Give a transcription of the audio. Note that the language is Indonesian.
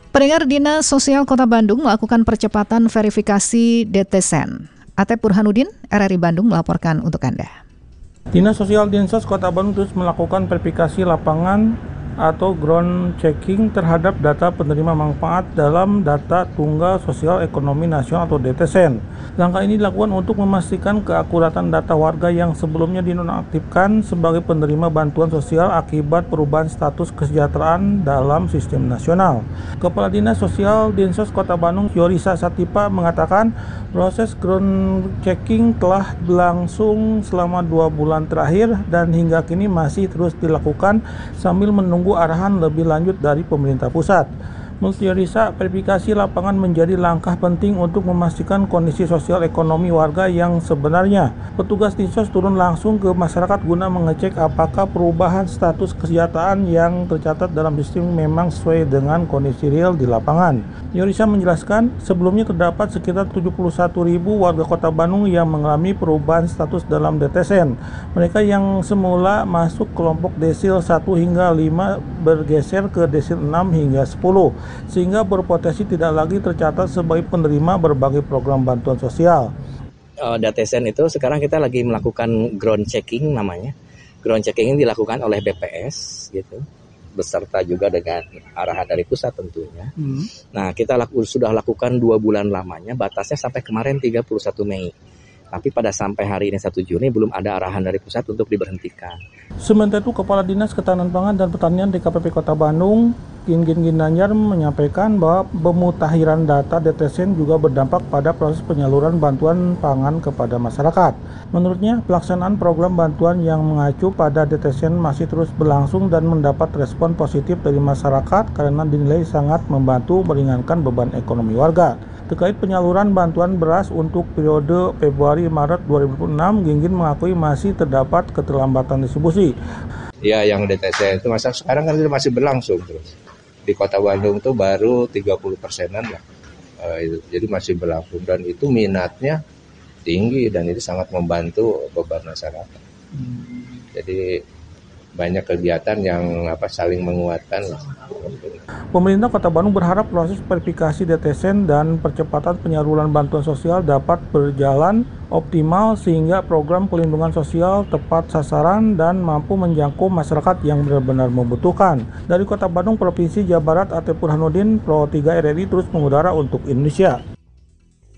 Pendengar, Dinas Sosial Kota Bandung melakukan percepatan verifikasi DTSEN. Ate Burhanuddin, RRI Bandung melaporkan untuk Anda. Dinas Sosial Dinsos Kota Bandung terus melakukan verifikasi lapangan atau ground checking terhadap data penerima manfaat dalam data Tunggal Sosial Ekonomi Nasional atau DTSEN. Langkah ini dilakukan untuk memastikan keakuratan data warga yang sebelumnya dinonaktifkan sebagai penerima bantuan sosial akibat perubahan status kesejahteraan dalam sistem nasional. Kepala Dinas Sosial Dinsos Kota Bandung, Yorisa Satipa, mengatakan proses ground checking telah berlangsung selama 2 bulan terakhir dan hingga kini masih terus dilakukan sambil menunggu arahan lebih lanjut dari pemerintah pusat. Menurut Yorisa, verifikasi lapangan menjadi langkah penting untuk memastikan kondisi sosial ekonomi warga yang sebenarnya. Petugas Dinsos turun langsung ke masyarakat guna mengecek apakah perubahan status kesejahteraan yang tercatat dalam sistem memang sesuai dengan kondisi real di lapangan. Yorisa menjelaskan, sebelumnya terdapat sekitar 71.000 warga Kota Bandung yang mengalami perubahan status dalam DTSEN. Mereka yang semula masuk kelompok desil 1 hingga 5 bergeser ke desil 6 hingga 10. Sehingga berpotensi tidak lagi tercatat sebagai penerima berbagai program bantuan sosial. DTSEN itu sekarang kita lagi melakukan ground checking namanya. Ground checking ini dilakukan oleh BPS gitu, beserta juga dengan arahan dari pusat tentunya. Nah, kita sudah lakukan 2 bulan lamanya, batasnya sampai kemarin 31 Mei. Tapi pada sampai hari ini 1 Juni belum ada arahan dari pusat untuk diberhentikan. Sementara itu, Kepala Dinas Ketahanan Pangan dan Pertanian DKPP Kota Bandung, Gingin Ginanjar, menyampaikan bahwa pemutakhiran data DTSEN juga berdampak pada proses penyaluran bantuan pangan kepada masyarakat. Menurutnya, pelaksanaan program bantuan yang mengacu pada DTSEN masih terus berlangsung dan mendapat respon positif dari masyarakat karena dinilai sangat membantu meringankan beban ekonomi warga. Terkait penyaluran bantuan beras untuk periode Februari-Maret 2026, Ginggin mengakui masih terdapat keterlambatan distribusi. Ya, yang DTSEN itu sekarang kan masih berlangsung terus. Di Kota Bandung itu baru 30%-an lah. Jadi masih berlangsung dan itu minatnya tinggi dan itu sangat membantu beban masyarakat. Jadi banyak kegiatan yang saling menguatkan lah. Pemerintah Kota Bandung berharap proses verifikasi DTSEN dan percepatan penyaluran bantuan sosial dapat berjalan optimal sehingga program pelindungan sosial tepat sasaran dan mampu menjangkau masyarakat yang benar-benar membutuhkan. Dari Kota Bandung, Provinsi Jawa Barat, Ate Burhanuddin, Pro 3 RRI terus mengudara untuk Indonesia.